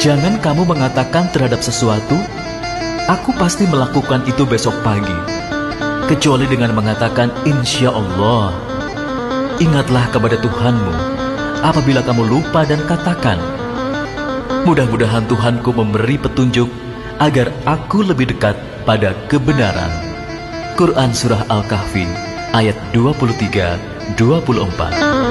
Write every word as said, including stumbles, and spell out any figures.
Jangan kamu mengatakan terhadap sesuatu, aku pasti melakukan itu besok pagi, kecuali dengan mengatakan insya Allah. Ingatlah kepada Tuhanmu apabila kamu lupa dan katakan, mudah-mudahan Tuhanku memberi petunjuk agar aku lebih dekat pada kebenaran. Quran Surah Al-Kahfi ayat dua puluh tiga dua puluh empat.